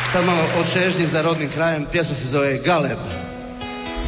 Sad malo od čežnje za rodnim krajem, pjesma se zove Galeb.